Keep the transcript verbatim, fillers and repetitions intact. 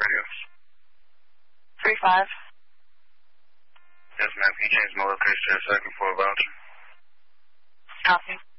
you? Three five. Yes, ma'am. Can you change my location to a second for a voucher? Copy.